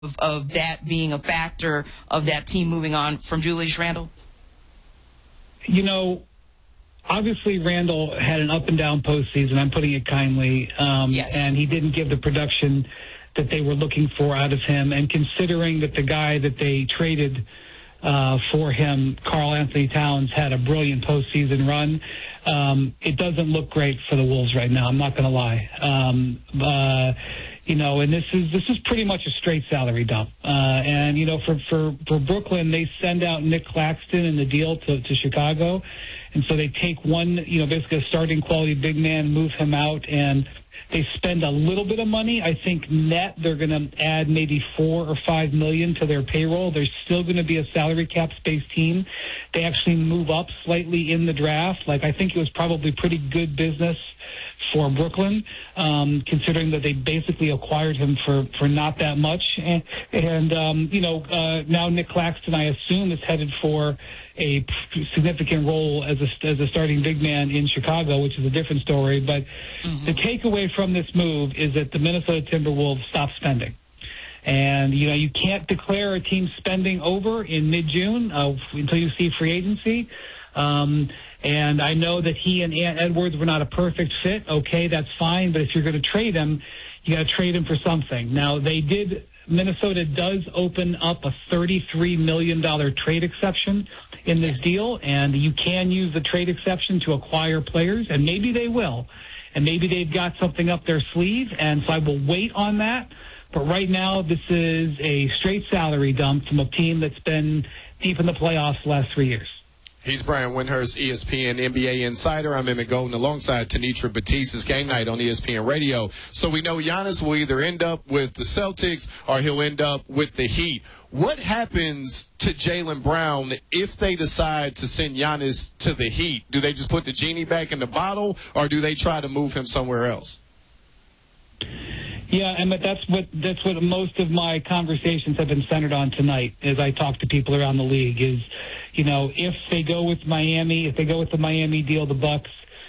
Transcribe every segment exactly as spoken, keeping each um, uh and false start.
of, of that being a factor of that team moving on from Julius Randle? You know, obviously Randle had an up and down postseason. I'm putting it kindly. Um, yes. And he didn't give the production that they were looking for out of him. And considering that the guy that they traded uh, for him, Karl Anthony Towns, had a brilliant postseason run, um, it doesn't look great for the Wolves right now. I'm not going to lie. Um, uh, You know, and this is this is pretty much a straight salary dump. Uh, and, you know, for, for, for Brooklyn, they send out Nick Claxton in the deal to, to Chicago. And so they take one, you know, basically a starting quality big man, move him out, and they spend a little bit of money. I think net they're going to add maybe four or five million to their payroll. They're still going to be a salary cap space team. They actually move up slightly in the draft. Like, I think it was probably pretty good business for Brooklyn, um, considering that they basically acquired him for, for not that much. And, and um, you know, uh, now Nick Claxton, I assume, is headed for a significant role as a, as a starting big man in Chicago, which is a different story. But mm-hmm. the takeaway from this move is that the Minnesota Timberwolves stopped spending. And, you know, you can't declare a team spending over in mid-June uh, until you see free agency. Um, and I know that he and Edwards were not a perfect fit. Okay, that's fine. But if you're going to trade him, you got to trade him for something. Now, they did. Minnesota does open up a thirty-three million dollars trade exception in this yes. deal, and you can use the trade exception to acquire players, and maybe they will. And maybe they've got something up their sleeve, and so I will wait on that. But right now, this is a straight salary dump from a team that's been deep in the playoffs the last three years. He's Brian Windhurst, E S P N N B A Insider. I'm Emmett Golden alongside Tanitra Batiste. Game night on E S P N Radio. So we know Giannis will either end up with the Celtics or he'll end up with the Heat. What happens to Jaylen Brown if they decide to send Giannis to the Heat? Do they just put the genie back in the bottle, or do they try to move him somewhere else? Yeah, Emmett, that's what that's what most of my conversations have been centered on tonight as I talk to people around the league is, you know, if they go with Miami, if they go with the Miami deal, the Bucks,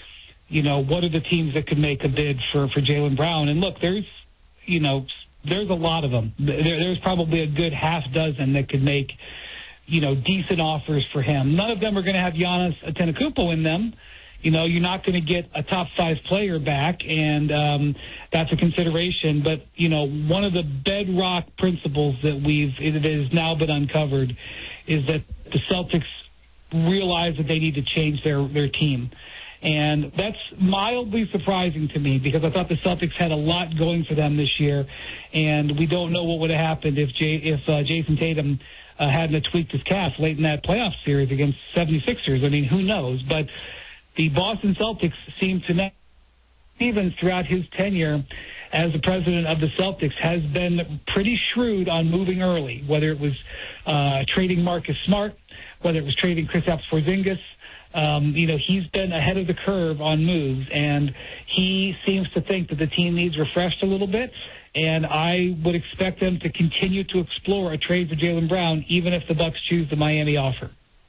you know, what are the teams that could make a bid for, for Jaylen Brown? And look, there's, you know, there's a lot of them. There, there's probably a good half dozen that could make, you know, decent offers for him. None of them are going to have Giannis Antetokounmpo in them. You know, you're not going to get a top five player back, and um, that's a consideration. But, you know, one of the bedrock principles that we've, it has now been uncovered is that the Celtics realize that they need to change their, their team. And that's mildly surprising to me because I thought the Celtics had a lot going for them this year, and we don't know what would have happened if Jay, if uh, Jason Tatum uh, hadn't tweaked his calf late in that playoff series against seventy-sixers. I mean, who knows? But the Boston Celtics seem to know, even throughout his tenure as the president of the Celtics, has been pretty shrewd on moving early, whether it was uh, trading Marcus Smart, whether it was trading Kristaps Porzingis. Um, you know, he's been ahead of the curve on moves, and he seems to think that the team needs refreshed a little bit, and I would expect them to continue to explore a trade for Jaylen Brown, even if the Bucks choose the Miami offer.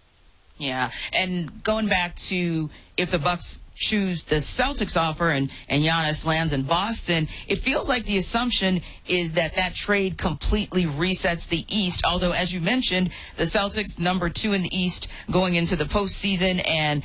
Yeah, and going back to if the Bucks choose the Celtics offer and, and Giannis lands in Boston, it feels like the assumption is that that trade completely resets the East, although, as you mentioned, the Celtics, number two in the East going into the postseason, and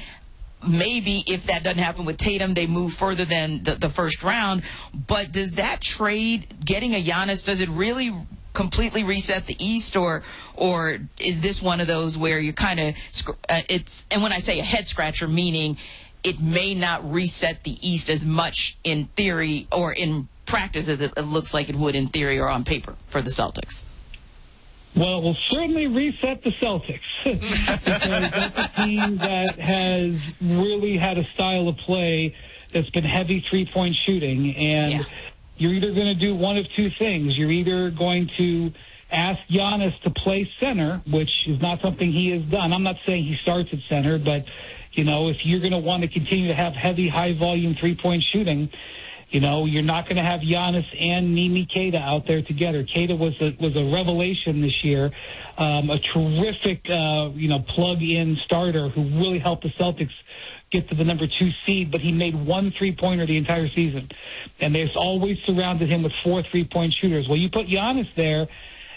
maybe if that doesn't happen with Tatum, they move further than the, the first round. But does that trade, getting a Giannis, does it really completely reset the East, or or is this one of those where you're kind of uh, it's and when I say a head scratcher, meaning it may not reset the East as much in theory or in practice as it, it looks like it would in theory or on paper for the Celtics? Well, it will certainly reset the Celtics because that's a team that has really had a style of play that's been heavy three-point shooting, and yeah. You're either going to do one of two things. You're either going to ask Giannis to play center, which is not something he has done. I'm not saying he starts at center, but, you know, if you're going to want to continue to have heavy, high-volume three-point shooting, you know, you're not going to have Giannis and Nimi Keita out there together. Keita was a, was a revelation this year, um, a terrific, uh, you know, plug-in starter who really helped the Celtics get to the number two seed, but he made one three-pointer the entire season. And they've always surrounded him with four three-point shooters. Well, you put Giannis there,